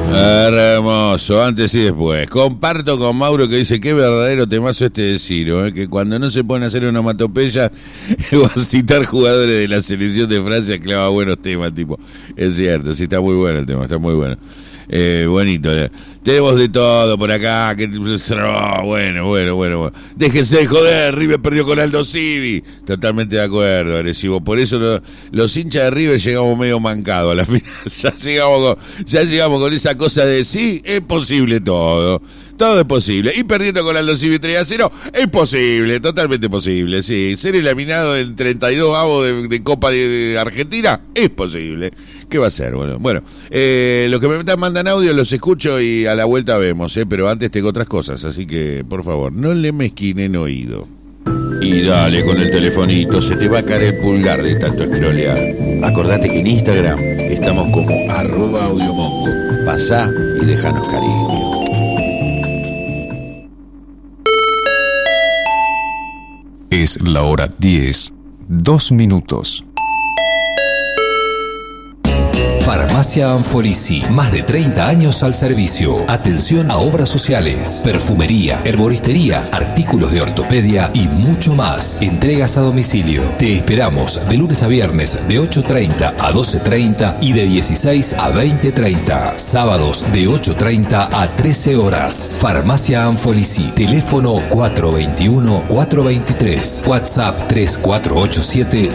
Hermoso, antes y después. Comparto con Mauro que dice qué verdadero temazo este de Ciro, que cuando no se pone a hacer una onomatopeya o a citar jugadores de la selección de Francia clava buenos temas, tipo. Es cierto, sí, está muy bueno el tema, está muy bueno. Bonito. Tenemos de todo por acá. Bueno. Déjense de joder, River perdió con Aldo Civi. Totalmente de acuerdo, agresivo. Por eso los hinchas de River llegamos medio mancados a la final. Ya llegamos con esa cosa de sí, es posible todo. Todo es posible. Y perdiendo con Aldo Civi 3-0, es posible, totalmente posible. Sí, ser eliminado en 32avos de Copa de Argentina, es posible. ¿Qué va a ser? Bueno, los que me mandan audio los escucho y a la vuelta vemos, pero antes tengo otras cosas, así que, por favor, no le mezquinen oído. Y dale con el telefonito, se te va a caer el pulgar de tanto scrollear. Acordate que en Instagram estamos como @audiomongo. Pasá y déjanos cariño. Es la hora 10, 2 minutos. Farmacia Anfolisi, más de 30 años al servicio. Atención a obras sociales, perfumería, herboristería, artículos de ortopedia y mucho más. Entregas a domicilio. Te esperamos de lunes a viernes de 8:30 a 12:30 y de 16 a 20:30. Sábados de 8:30 a 13 horas. Farmacia Anfolisi. Teléfono 421-423. WhatsApp 3487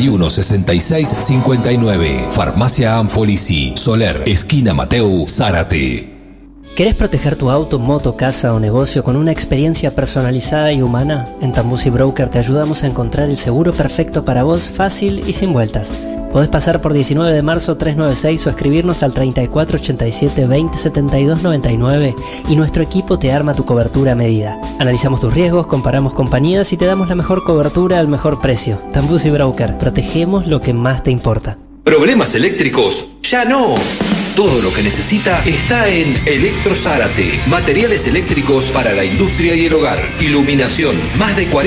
316659. Farmacia Anfolisi. Soler, esquina Mateu, Zárate. ¿Querés proteger tu auto, moto, casa o negocio con una experiencia personalizada y humana? En Tambusi Broker te ayudamos a encontrar el seguro perfecto para vos, fácil y sin vueltas. Podés pasar por 19 de marzo 396 o escribirnos al 3487 2072 99 y nuestro equipo te arma tu cobertura a medida. Analizamos tus riesgos, comparamos compañías y te damos la mejor cobertura al mejor precio. Tambusi Broker, protegemos lo que más te importa. ¿Problemas eléctricos? ¡Ya no! Todo lo que necesita está en Electro Zárate. Materiales eléctricos para la industria y el hogar. Iluminación. Más de 40